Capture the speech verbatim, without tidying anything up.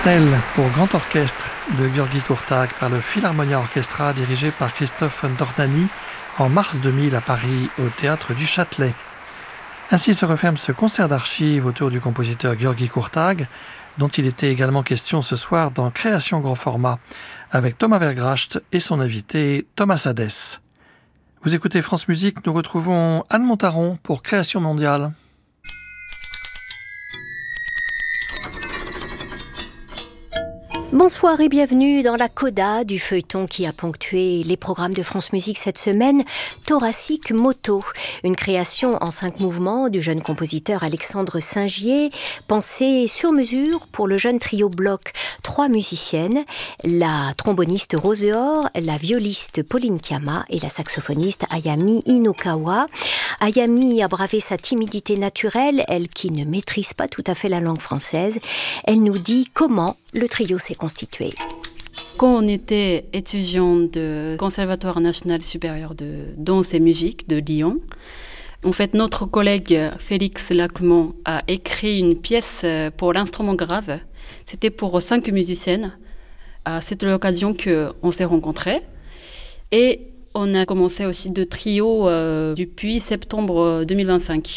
Snell pour grand orchestre de György Kurtág par le Philharmonia Orchestra dirigé par Christophe Dornani en mars deux mille à Paris au Théâtre du Châtelet. Ainsi se referme ce concert d'archives autour du compositeur György Kurtág, dont il était également question ce soir dans Création grand format, avec Thomas Vergracht et son invité Thomas Hadès. Vous écoutez France Musique, nous retrouvons Anne Montaron pour Création mondiale. Bonsoir et bienvenue dans la coda du feuilleton qui a ponctué les programmes de France Musique cette semaine, Thoracique Moto, une création en cinq mouvements du jeune compositeur Alexandre Singier, pensée sur mesure pour le jeune trio bloc. Trois musiciennes, la tromboniste Roseor, la violiste Pauline Kiama et la saxophoniste Ayami Inokawa. Ayami a bravé sa timidité naturelle, elle qui ne maîtrise pas tout à fait la langue française. Elle nous dit comment le trio s'est constitué. Quand on était étudiant du Conservatoire national supérieur de danse et musique de Lyon, en fait, notre collègue Félix Lacmont a écrit une pièce pour l'instrument grave. C'était pour cinq musiciennes. C'était l'occasion qu'on s'est rencontrés. Et on a commencé aussi de trio euh, depuis septembre deux mille vingt-cinq.